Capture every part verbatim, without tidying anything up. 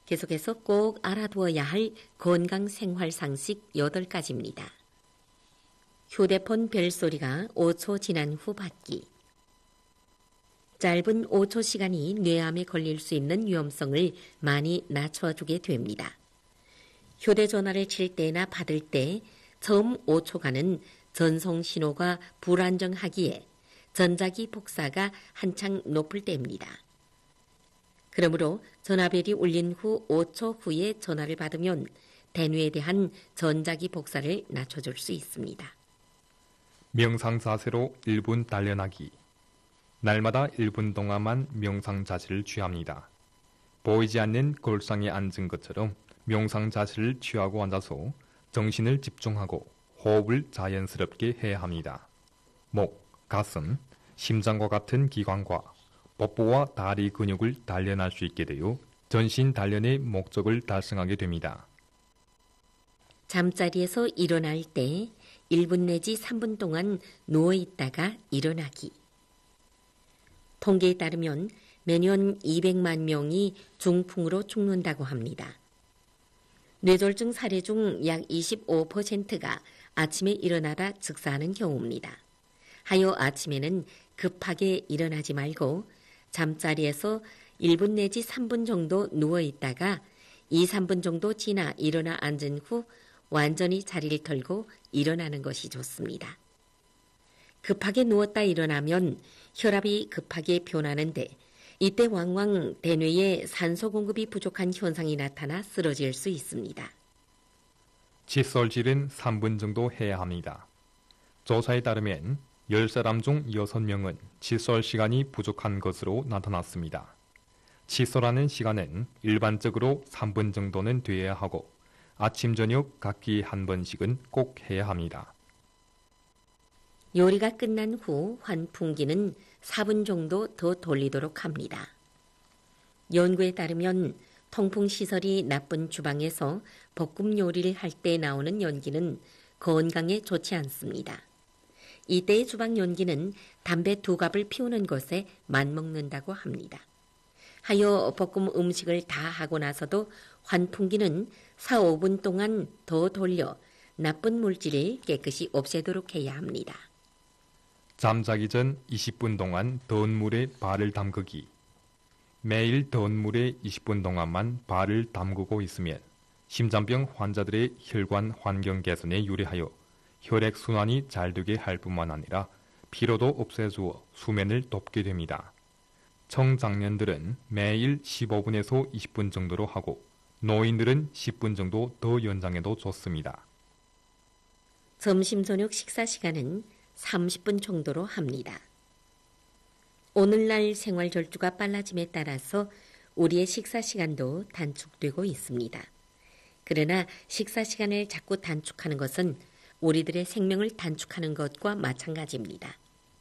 계속해서 꼭 알아두어야 할 건강 생활 상식 여덟 가지입니다. 휴대폰 벨소리가 오 초 지난 후 받기. 짧은 오 초 시간이 뇌암에 걸릴 수 있는 위험성을 많이 낮춰주게 됩니다. 휴대전화를 칠 때나 받을 때 처음 오 초간은 전송 신호가 불안정하기에 전자기 복사가 한창 높을 때입니다. 그러므로 전화벨이 울린 후 오 초 후에 전화를 받으면 대뇌에 대한 전자기 복사를 낮춰줄 수 있습니다. 명상 자세로 일 분 단련하기. 날마다 일 분 동안만 명상 자세를 취합니다. 보이지 않는 골상에 앉은 것처럼 명상 자세를 취하고 앉아서 정신을 집중하고 호흡을 자연스럽게 해야 합니다. 목, 가슴, 심장과 같은 기관과 뽀뽀와 다리 근육을 단련할 수 있게 되어 전신 단련의 목적을 달성하게 됩니다. 잠자리에서 일어날 때 일 분 내지 삼 분 동안 누워있다가 일어나기. 통계에 따르면 매년 이백만 명이 중풍으로 죽는다고 합니다. 뇌졸중 사례 중 약 이십오 퍼센트가 아침에 일어나다 즉사하는 경우입니다. 하여 아침에는 급하게 일어나지 말고 잠자리에서 일 분 내지 삼 분 정도 누워있다가 이, 삼 분 정도 지나 일어나 앉은 후 완전히 자리를 털고 일어나는 것이 좋습니다. 급하게 누웠다 일어나면 혈압이 급하게 변하는데 이때 왕왕 대뇌에 산소 공급이 부족한 현상이 나타나 쓰러질 수 있습니다. 칫솔질은 삼 분 정도 해야 합니다. 조사에 따르면 열 사람 중 여섯 명은 칫솔 시간이 부족한 것으로 나타났습니다. 칫솔하는 시간은 일반적으로 삼 분 정도는 돼야 하고 아침 저녁 각기 한 번씩은 꼭 해야 합니다. 요리가 끝난 후 환풍기는 사 분 정도 더 돌리도록 합니다. 연구에 따르면 통풍시설이 나쁜 주방에서 볶음 요리를 할 때 나오는 연기는 건강에 좋지 않습니다. 이때의 주방 연기는 담배 두 갑을 피우는 것에 맞먹는다고 합니다. 하여 볶음 음식을 다 하고 나서도 환풍기는 사, 오 분 동안 더 돌려 나쁜 물질을 깨끗이 없애도록 해야 합니다. 잠자기 전 이십 분 동안 더운 물에 발을 담그기. 매일 더운 물에 이십 분 동안만 발을 담그고 있으면 심장병 환자들의 혈관 환경 개선에 유리하여 혈액순환이 잘 되게 할 뿐만 아니라 피로도 없애주어 수면을 돕게 됩니다. 청장년들은 매일 십오 분에서 이십 분 정도로 하고 노인들은 십 분 정도 더 연장해도 좋습니다. 점심 저녁 식사 시간은 삼십 분 정도로 합니다. 오늘날 생활 절주가 빨라짐에 따라서 우리의 식사 시간도 단축되고 있습니다. 그러나 식사 시간을 자꾸 단축하는 것은 우리들의 생명을 단축하는 것과 마찬가지입니다.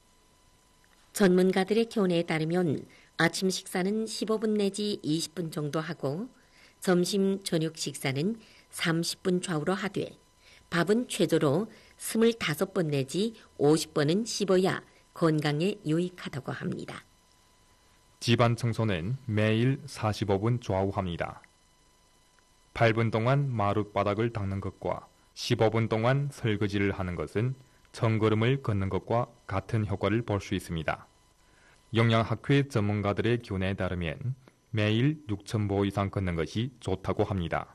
전문가들의 견해에 따르면 아침 식사는 십오 분 내지 이십 분 정도 하고 점심 저녁 식사는 삼십 분 좌우로 하되 밥은 최저로 스물다섯 번 내지 오십 번은 씹어야 건강에 유익하다고 합니다. 집안 청소는 매일 사십오 분 좌우합니다. 팔 분 동안 마룻바닥을 닦는 것과 십오 분 동안 설거지를 하는 것은 천걸음을 걷는 것과 같은 효과를 볼 수 있습니다. 영양학회 전문가들의 견해에 따르면 매일 육천 보 이상 걷는 것이 좋다고 합니다.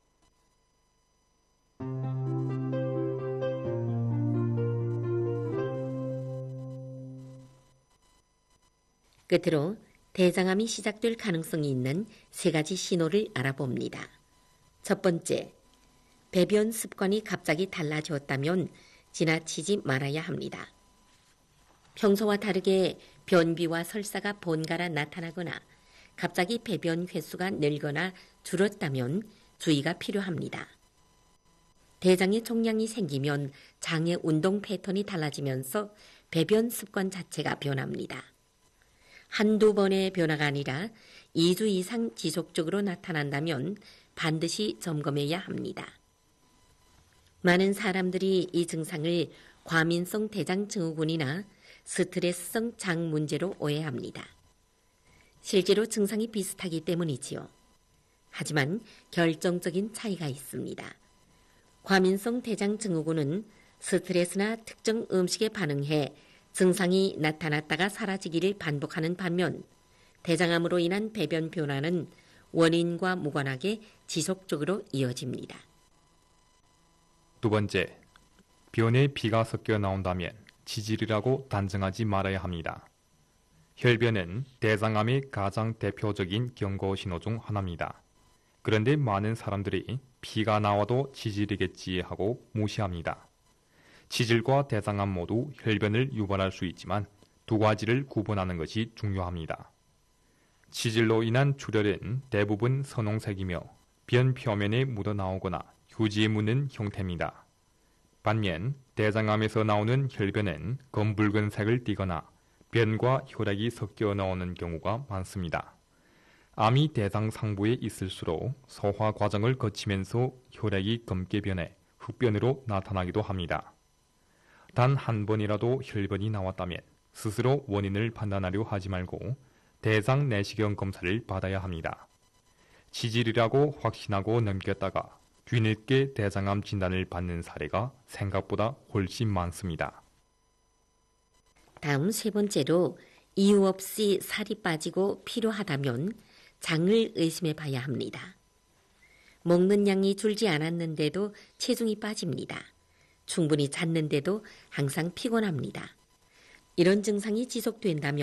끝으로 대장암이 시작될 가능성이 있는 세 가지 신호를 알아봅니다. 첫 번째, 배변 습관이 갑자기 달라졌다면 지나치지 말아야 합니다. 평소와 다르게 변비와 설사가 번갈아 나타나거나 갑자기 배변 횟수가 늘거나 줄었다면 주의가 필요합니다. 대장의 종양이 생기면 장의 운동 패턴이 달라지면서 배변 습관 자체가 변합니다. 한두 번의 변화가 아니라 이 주 이상 지속적으로 나타난다면 반드시 점검해야 합니다. 많은 사람들이 이 증상을 과민성 대장 증후군이나 스트레스성 장 문제로 오해합니다. 실제로 증상이 비슷하기 때문이지요. 하지만 결정적인 차이가 있습니다. 과민성 대장 증후군은 스트레스나 특정 음식에 반응해 증상이 나타났다가 사라지기를 반복하는 반면 대장암으로 인한 배변 변화는 원인과 무관하게 지속적으로 이어집니다. 두 번째, 변에 피가 섞여 나온다면 치질이라고 단정하지 말아야 합니다. 혈변은 대장암의 가장 대표적인 경고 신호 중 하나입니다. 그런데 많은 사람들이 피가 나와도 치질이겠지 하고 무시합니다. 치질과 대장암 모두 혈변을 유발할 수 있지만 두 가지를 구분하는 것이 중요합니다. 치질로 인한 출혈은 대부분 선홍색이며 변 표면에 묻어나오거나 휴지에 묻는 형태입니다. 반면 대장암에서 나오는 혈변은 검붉은색을 띠거나 변과 혈액이 섞여 나오는 경우가 많습니다. 암이 대장 상부에 있을수록 소화 과정을 거치면서 혈액이 검게 변해 흑변으로 나타나기도 합니다. 단 한 번이라도 혈변이 나왔다면 스스로 원인을 판단하려 하지 말고 대장 내시경 검사를 받아야 합니다. 치질이라고 확신하고 넘겼다가 뒤늦게 대장암 진단을 받는 사례가 생각보다 훨씬 많습니다. 다음 세 번째로 이유 없이 살이 빠지고 필요하다면 장을 의심해 봐야 합니다. 먹는 양이 줄지 않았는데도 체중이 빠집니다. 충분히 잤는데도 항상 피곤합니다. 이런 증상이 지속된다면